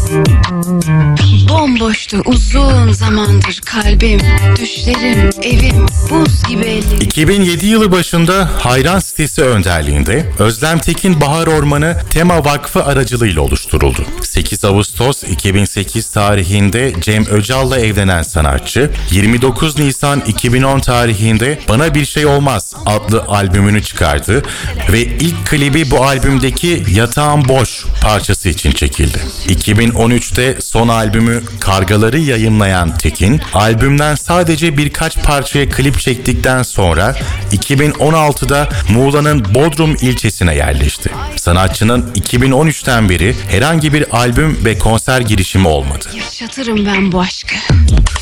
Bomboştu uzun zamandır kalbim, düşlerim, evim buz gibi ellerim. 2007 yılı başında Hayran sitesi önderliğinde Özlem Tekin Bahar Ormanı Tema Vakfı aracılığıyla oluşturuldu. 8 Ağustos 2008 tarihinde Cem Öcal'la evlenen sanatçı, 29 Nisan 2010 tarihinde Bana Bir Şey Olmaz adlı albümünü çıkardı ve ilk klibi bu albümdeki Yatağım Boş parçası için çekildi. 2013'te son albümü Kargaları yayımlayan Tekin, albümden sadece birkaç parçaya klip çektikten sonra 2016'da Muğla'nın Bodrum ilçesine yerleşti. Sanatçının 2013'ten beri herhangi bir albüm ve konser girişimi olmadı. Yaşatırım ben bu aşkı.